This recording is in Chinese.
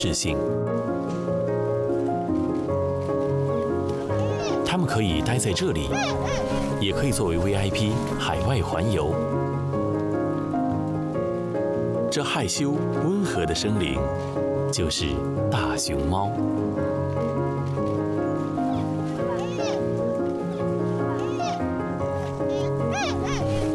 适性。它们可以待在这里，也可以作为 VIP 海外环游。这害羞温和的生灵，就是大熊猫。